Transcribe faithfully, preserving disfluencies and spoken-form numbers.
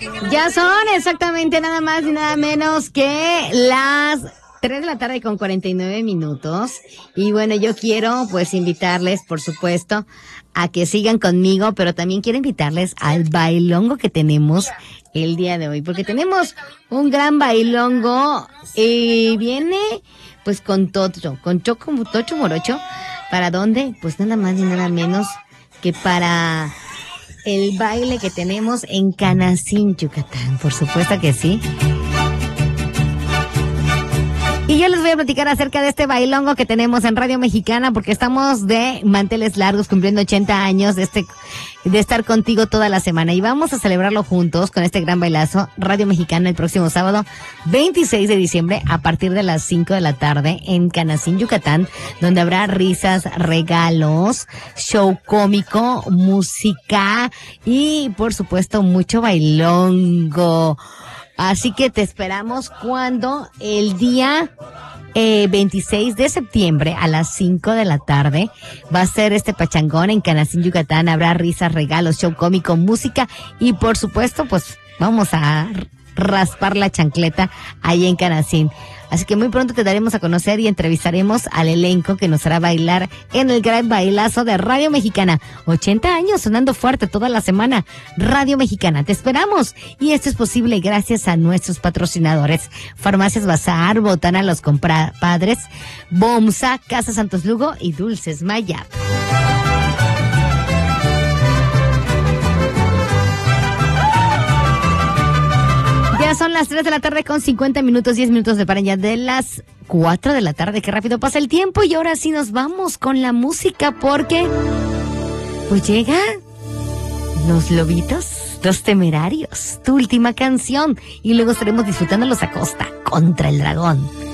Ya son exactamente nada más y nada menos que las tres de la tarde con cuarenta y nueve minutos. Y bueno, yo quiero pues invitarles, por supuesto, a que sigan conmigo, pero también quiero invitarles al bailongo que tenemos el día de hoy, porque tenemos un gran bailongo y viene pues con Tocho, con Choco, Tocho Morocho. ¿Para dónde? Pues nada más y nada menos que para el baile que tenemos en Canacín, Yucatán. Por supuesto que sí. Y yo les voy a platicar acerca de este bailongo que tenemos en Radio Mexicana, porque estamos de manteles largos, cumpliendo ochenta años de este de estar contigo toda la semana. Y vamos a celebrarlo juntos con este gran bailazo. Radio Mexicana el próximo sábado, veintiséis de diciembre, a partir de las cinco de la tarde, en Canacín, Yucatán, donde habrá risas, regalos, show cómico, música y, por supuesto, mucho bailongo. Así que te esperamos cuando el día eh, veintiséis de septiembre a las cinco de la tarde va a ser este pachangón en Canacín, Yucatán. Habrá risas, regalos, show cómico, música y por supuesto pues vamos a raspar la chancleta ahí en Canacín. Así que muy pronto te daremos a conocer y entrevistaremos al elenco que nos hará bailar en el gran bailazo de Radio Mexicana. ochenta años sonando fuerte toda la semana. Radio Mexicana, te esperamos. Y esto es posible gracias a nuestros patrocinadores. Farmacias Bazar, Botana Los Compadres, Bomsa, Casa Santos Lugo y Dulces Maya. Ya son las tres de la tarde con cincuenta minutos, diez minutos de para allá de las cuatro de la tarde. Qué rápido pasa el tiempo y ahora sí nos vamos con la música porque pues llega Los Lobitos, Los Temerarios, tu última canción y luego estaremos disfrutándolos a costa contra el dragón.